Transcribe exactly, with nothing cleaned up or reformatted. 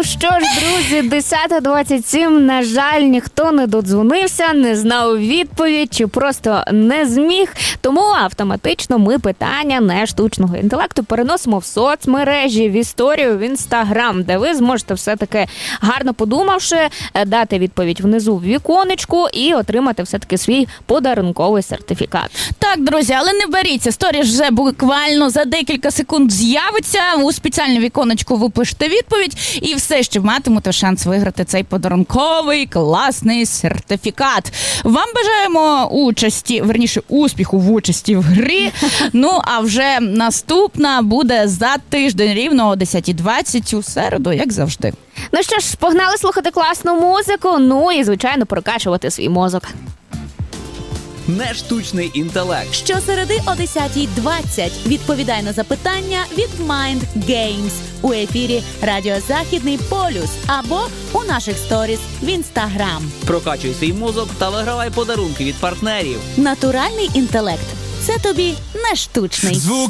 Ну що ж, друзі, десята двадцять сім, на жаль, ніхто не додзвонився, не знав відповідь чи просто не зміг. Тому автоматично ми питання не штучного інтелекту переносимо в соцмережі, в історію, в Інстаграм, де ви зможете все-таки, гарно подумавши, дати відповідь внизу в віконечку і отримати все-таки свій подарунковий сертифікат. Так, друзі, але не беріться, сторіс вже буквально за декілька секунд з'явиться, у спеціальне віконечку ви пишете відповідь і все ще матимете шанс виграти цей подарунковий класний сертифікат. Вам бажаємо участі, верніше успіху в участі в грі. Ну, а вже наступна буде за тиждень рівно о десята двадцять у середу, як завжди. Ну що ж, погнали слухати класну музику, ну і, звичайно, прокачувати свій мозок. Не штучний інтелект. Щосереди о десята двадцять відповідай на запитання від Mind Games у ефірі Радіо Західний полюс або у наших сторіс в Інстаграм. Прокачуй свій мозок та вигравай подарунки від партнерів. Натуральний інтелект – це тобі не штучний. Звук